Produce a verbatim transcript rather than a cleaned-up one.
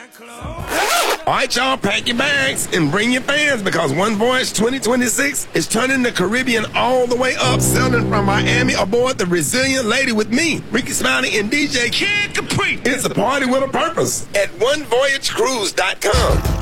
All right, y'all, pack your bags and bring your fans because One Voyage twenty twenty-six is turning the Caribbean all the way up, sailing from Miami aboard the Resilient Lady with me, Ricky Smiley, and D J Kid Capri. It's a party with a purpose at one voyage cruise dot com.